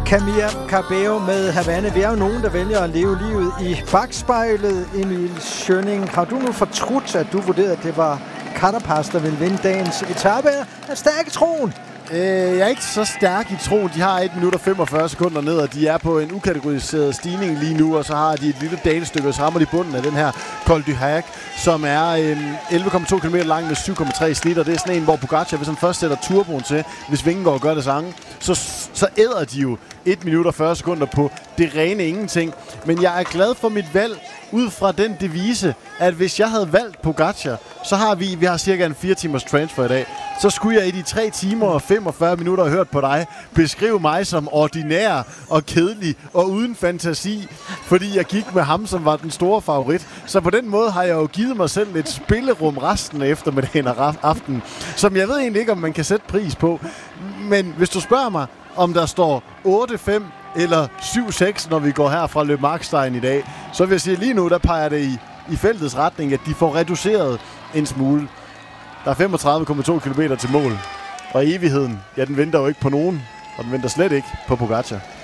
Camila Cabello med Havana. Vi er jo nogen, der vælger at leve livet i bagspejlet. Emil Schønning, har du nu fortrudt, at du vurderede, at det var Carapaz, der ville vinde dagens etape? Er stærk i troen? Jeg er ikke så stærk i troen. De har 1 minut og 45 sekunder ned, og de er på en ukategoriseret stigning lige nu, og så har de et lille dalestykke, og så rammer de bunden af den her Col du Hague, som er 11,2 km lang med 7,3 snit, og det er sådan en, hvor Pogacar, hvis han først sætter turboen til, hvis Vingegaard gør det samme, så æder de jo 1 minut og 40 sekunder på det rene ingenting. Men jeg er glad for mit valg, ud fra den devise, at hvis jeg havde valgt Pogacar, så har vi har cirka en 4 timers transfer i dag, så skulle jeg i de 3 timer og 45 minutter have hørt på dig beskrive mig som ordinær og kedelig og uden fantasi, fordi jeg gik med ham, som var den store favorit. Så på den måde har jeg jo givet mig selv lidt spillerum resten af eftermiddagen og aftenen, som jeg ved egentlig ikke, om man kan sætte pris på. Men hvis du spørger mig, om der står 8-5 eller 7-6, når vi går her fra Le Markstein i dag, så vil jeg sige, lige nu, der peger det i feltets retning, at de får reduceret en smule. Der er 35,2 km til mål. Og evigheden, ja, den venter jo ikke på nogen, og den venter slet ikke på Pogacar.